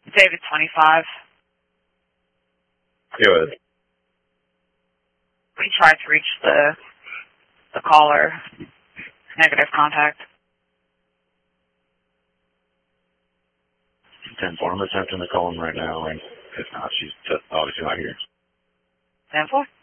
David 25. Go ahead. We tried to reach the caller. Negative contact. 10-4. I'm attempting to call him right now, and if not, she's obviously not here. 10-4.